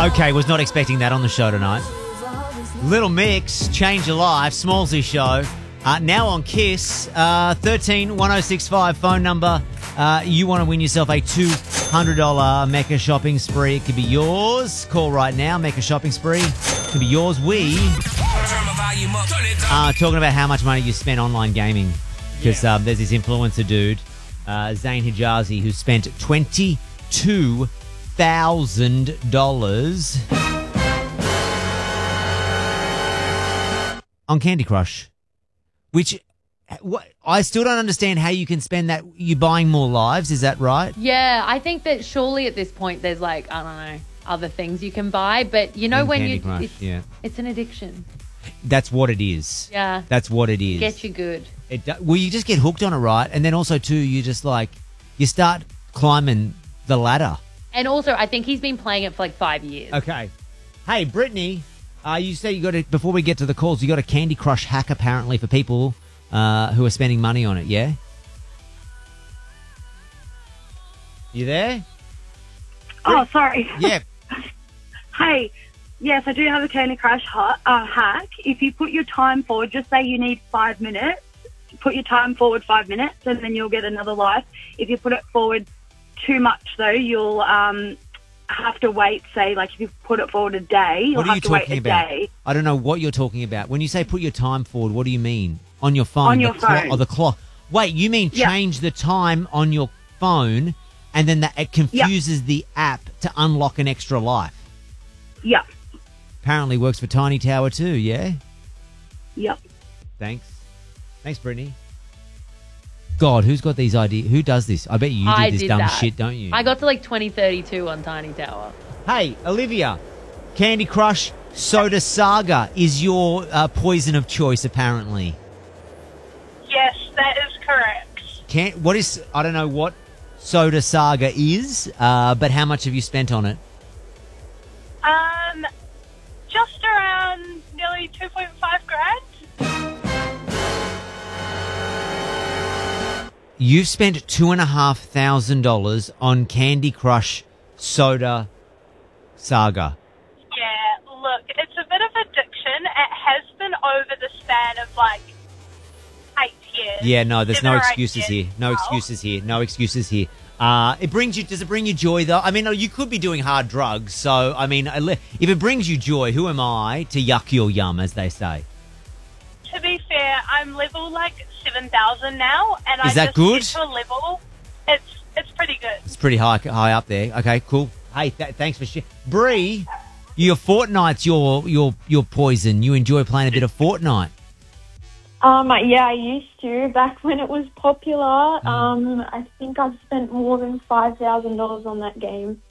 Okay, was not expecting that on the show tonight. Little Mix, Change Your Life, Smallsy Show. Now on Kiss, 13 1065 phone number. You want to win yourself a $200 Mecca shopping spree. It could be yours. Call right now. Mecca shopping spree. It could be yours. We are talking about how much money you spent online gaming. Because there's this influencer dude, Zain Hijazi, who spent $22,000 on Candy Crush. Which, I still don't understand how you can spend that. You're buying more lives, is that right? Yeah, I think that surely at this point there's I don't know, other things you can buy. But you know when Candy Crush, it's an addiction. That's what it is. Yeah. That's what it is. Get you good. Well, you just get hooked on it, right? And then also, too, you just you start climbing the ladder. And also, I think he's been playing it for 5 years. Okay. Hey, Brittany, you say you got to, before we get to the calls, you got a Candy Crush hack apparently for people who are spending money on it, yeah? You there? Oh, sorry. Yeah. Hey, yes, I do have a Candy Crush hack. If you put your time forward, just say you need 5 minutes, put your time forward 5 minutes, and then you'll get another life. If you put it forward too much, though, you'll have to wait, say, if you put it forward a day, you'll have to wait a day. I don't know what you're talking about. When you say put your time forward, what do you mean? On your phone? On your phone. Or the clock? Wait, you mean change the time on your phone and then it confuses the app to unlock an extra life? Yep. Apparently works for Tiny Tower too, yeah? Yep. Thanks, Brittany. God, who's got these ideas? Who does this? I bet you do this dumb shit, don't you? I got to 2032 on Tiny Tower. Hey, Olivia, Candy Crush Soda Saga is your poison of choice, apparently. Yes, that is correct. I don't know what Soda Saga is, but how much have you spent on it? Just around nearly 2.5 grand. You've spent $2,500 on Candy Crush Soda Saga. Yeah, look, it's a bit of addiction. It has been over the span of 8 years. Yeah, no, there's no 7 or 8 excuses here. years No now. excuses here. No excuses here. Does it bring you joy, though? I mean, you could be doing hard drugs. So, I mean, if it brings you joy, who am I to yuck your yum, as they say? To be fair, I'm level 7,000 now, and Is that good? To a level. It's pretty good. It's pretty high up there. Okay, cool. Hey, thanks for sharing. Bree, your Fortnite's your poison. You enjoy playing a bit of Fortnite. Yeah, I used to back when it was popular. I think I've spent more than $5,000 on that game.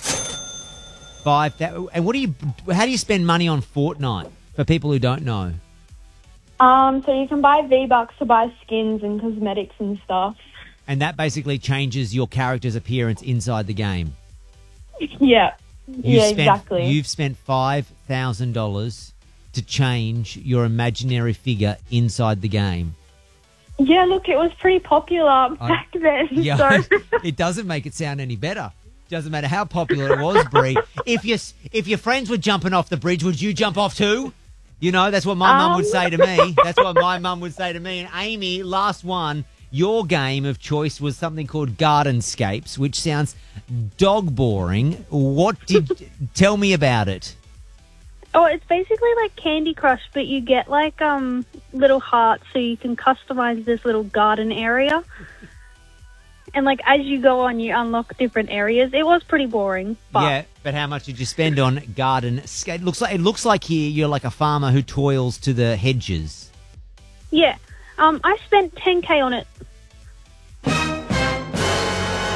And how do you spend money on Fortnite for people who don't know? So you can buy V-Bucks to buy skins and cosmetics and stuff. And that basically changes your character's appearance inside the game. Yeah. Exactly. You've spent $5,000 to change your imaginary figure inside the game. Yeah, look, it was pretty popular back then. Yeah, So. it doesn't make it sound any better. Doesn't matter how popular it was, Bree. If your friends were jumping off the bridge, would you jump off too? You know, that's what my mum would say to me. That's what my mum would say to me. And Amy, last one, your game of choice was something called Gardenscapes, which sounds dog boring. Tell me about it? Oh, it's basically like Candy Crush, but you get little hearts so you can customize this little garden area. And as you go on, you unlock different areas. It was pretty boring. Yeah, but how much did you spend on Gardenscape? It looks like here you're like a farmer who toils to the hedges. Yeah. I spent $10K on it.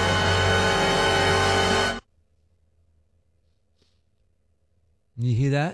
You hear that?